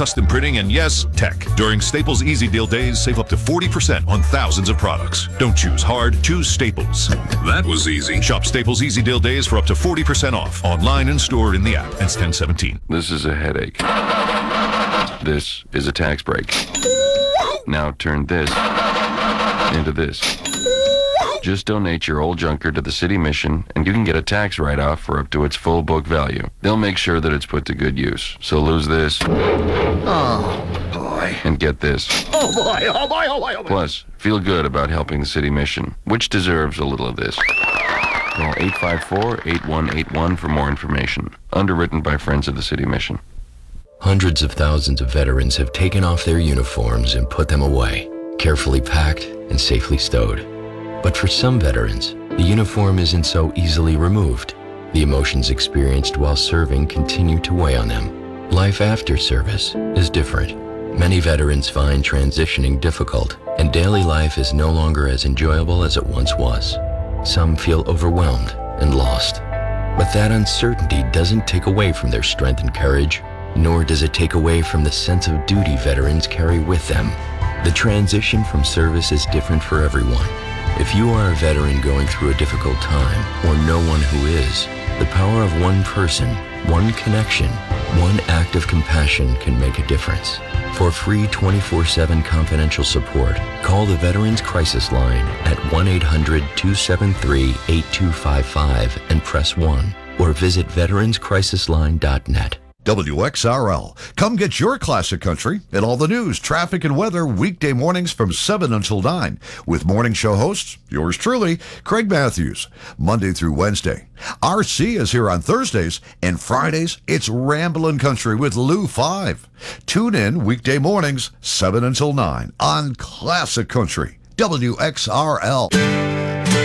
custom printing, and yes, tech. During Staples Easy Deal days, save up to 40% on thousands of products. Don't choose hard, choose Staples. That was easy. Shop Staples Easy Deal days for up to 40% off. Online and stored in the app. Ends 10/17. This is a headache. This is a tax break. Now turn this into this. Just donate your old junker to the city mission, and you can get a tax write-off for up to its full book value. They'll make sure that it's put to good use. So lose this. Oh, boy. And get this. Oh, boy. Oh, boy. Oh, boy. Oh, boy. Plus, feel good about helping the city mission, which deserves a little of this. Call 854-8181 for more information. Underwritten by Friends of the City Mission. Hundreds of thousands of veterans have taken off their uniforms and put them away, carefully packed and safely stowed. But for some veterans, the uniform isn't so easily removed. The emotions experienced while serving continue to weigh on them. Life after service is different. Many veterans find transitioning difficult, and daily life is no longer as enjoyable as it once was. Some feel overwhelmed and lost. But that uncertainty doesn't take away from their strength and courage, nor does it take away from the sense of duty veterans carry with them. The transition from service is different for everyone. If you are a veteran going through a difficult time, or know one who is, the power of one person, one connection, one act of compassion can make a difference. For free 24/7 confidential support, call the Veterans Crisis Line at 1-800-273-8255 and press 1, or visit veteranscrisisline.net. WXRL. Come get your classic country and all the news, traffic, and weather weekday mornings from 7 until 9 with morning show hosts, yours truly, Craig Matthews, Monday through Wednesday. RC is here on Thursdays, and Fridays, it's Ramblin' Country with Lou 5. Tune in weekday mornings, 7 until 9 on Classic Country, WXRL.